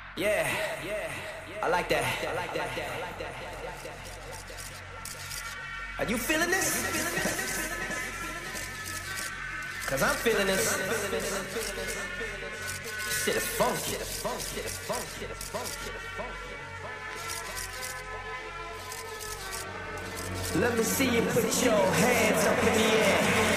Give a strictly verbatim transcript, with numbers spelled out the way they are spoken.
Yeah, yeah, I like that. I like that. Are you feeling this? Cause I'm feeling this. Shit is funky. Shit is funky. Shit is funky. Shit is funky. Shit is funky. Let me see you put your hands up in the air.